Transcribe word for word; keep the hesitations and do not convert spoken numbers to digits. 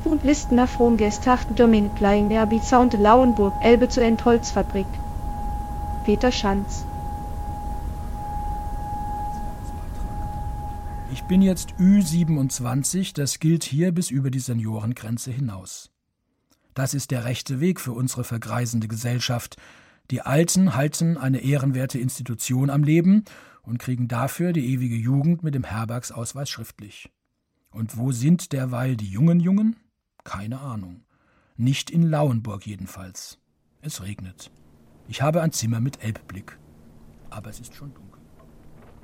Und listen nach von gestacht Domin Klein der Bizaunte Lauenburg Elbe zur Endholzfabrik. Peter Schanz. Ich bin jetzt Ü siebenundzwanzig, das gilt hier bis über die Seniorengrenze hinaus. Das ist der rechte Weg für unsere vergreisende Gesellschaft. Die Alten halten eine ehrenwerte Institution am Leben und kriegen dafür die ewige Jugend mit dem Herbergsausweis schriftlich. Und wo sind derweil die jungen Jungen? Keine Ahnung. Nicht in Lauenburg jedenfalls. Es regnet. Ich habe ein Zimmer mit Elbblick. Aber es ist schon dunkel.